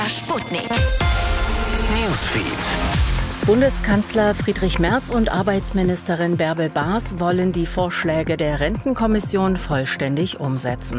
Sputnik. Newsfeed. Bundeskanzler Friedrich Merz und Arbeitsministerin Bärbel Baas wollen die Vorschläge der Rentenkommission vollständig umsetzen.